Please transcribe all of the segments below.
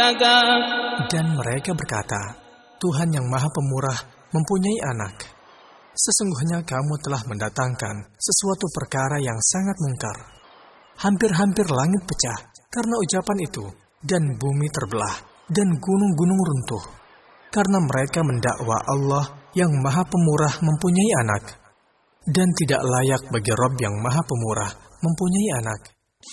ولدا. Dan mereka berkata, Tuhan yang Maha Pemurah mempunyai anak. Sesungguhnya kamu telah mendatangkan sesuatu perkara yang sangat mungkar. Hampir-hampir langit pecah karena ucapan itu, dan bumi terbelah, dan gunung-gunung runtuh. Karena mereka mendakwa Allah yang Maha Pemurah mempunyai anak. Dan tidak layak bagi Rabb yang Maha Pemurah mempunyai anak.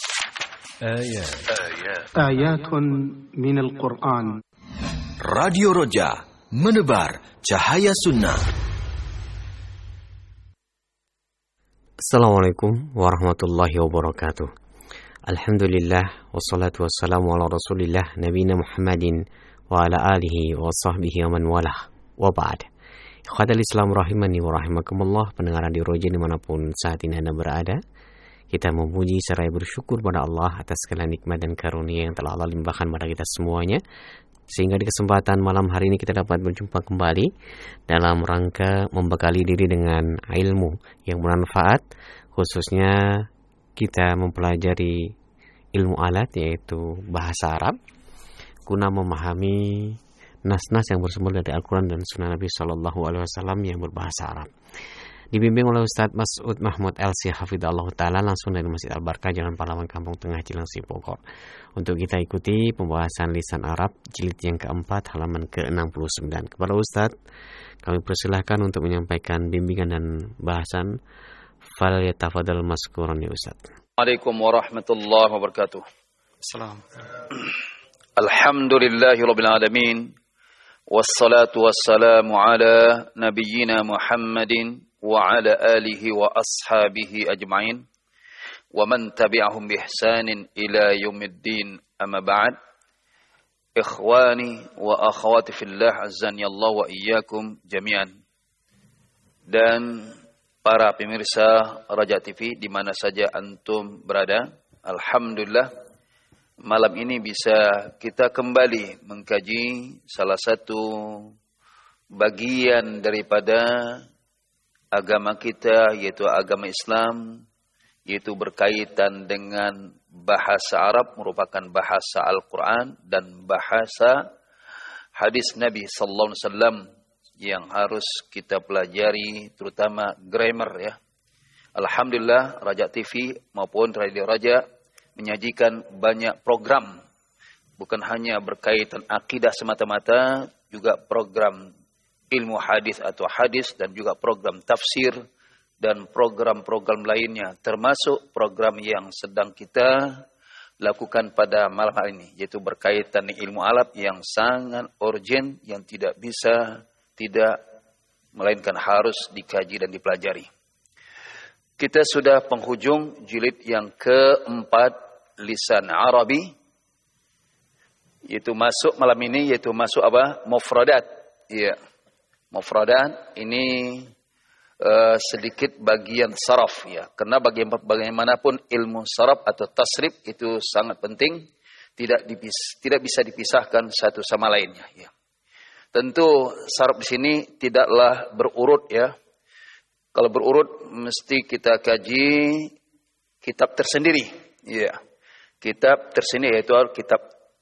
Ayatun minal Qur'an. Radio Roja, menebar cahaya sunnah. Assalamualaikum warahmatullahi wabarakatuh. Alhamdulillah, wassalatu wassalamu ala rasulillah, nabina Muhammadin wa ala alihi wa sahbihi wa man walah, wa ba'd. Ikhwatal Islam rahimani wa rahimakumullah, pendengar Radio Roja dimanapun saat ini Anda berada, kita memuji seraya bersyukur pada Allah atas segala nikmat dan karunia yang telah Allah limpahkan pada kita semuanya, sehingga di kesempatan malam hari ini kita dapat berjumpa kembali dalam rangka membekali diri dengan ilmu yang bermanfaat, khususnya kita mempelajari ilmu alat yaitu bahasa Arab, guna memahami nas-nas yang bersumber dari Al-Quran dan Sunnah Nabi SAW yang berbahasa Arab. Dibimbing oleh Ustadz Mas'ud Mahmud LC Hafidhullah Ta'ala langsung dari Masjid Al-Barkah, Jalan Pahlawan, Kampung Tengah, Cilengsi, Bogor. Untuk kita ikuti pembahasan lisan Arab jilid yang keempat, halaman ke-69. Kepada Ustadz, kami persilahkan untuk menyampaikan bimbingan dan bahasan. Fal yatafadhal maskuran ya Ustadz. Assalamualaikum warahmatullahi wabarakatuh. Alhamdulillahirabbil alamin. Wassalatu wassalamu ala nabiyyina Muhammadin wa ala alihi wa ashabihi ajma'in wa man tabi'ahum bi ihsanin ila yaumiddin, amma ba'd. Ikhwani wa akhwati fillah, azzani Allah wa iyyakum jami'an. Dan para pemirsa Raja TV di mana saja antum berada, alhamdulillah malam ini bisa kita kembali mengkaji salah satu bagian daripada agama kita, yaitu agama Islam, yaitu berkaitan dengan bahasa Arab, merupakan bahasa Al-Quran dan bahasa hadis Nabi Sallallahu Alaihi Wasallam yang harus kita pelajari, terutama grammar ya. Alhamdulillah Raja TV maupun Radio Raja menyajikan banyak program, bukan hanya berkaitan akidah semata-mata, juga program ilmu hadis atau hadis, dan juga program tafsir dan program-program lainnya, termasuk program yang sedang kita lakukan pada malam hari ini, yaitu berkaitan dengan ilmu alat yang sangat urgent, yang tidak melainkan harus dikaji dan dipelajari. Kita sudah penghujung jilid yang keempat lisan Arabi, yaitu masuk malam ini, yaitu masuk apa? Mufradat. Iya. Mufradat ini sedikit bagian saraf ya. Karena bagaimanapun ilmu saraf atau tasrif itu sangat penting, tidak bisa dipisahkan satu sama lainnya ya. Tentu saraf di sini tidaklah berurut ya. Kalau berurut mesti kita kaji kitab tersendiri ya. Kitab tersendiri yaitu kitab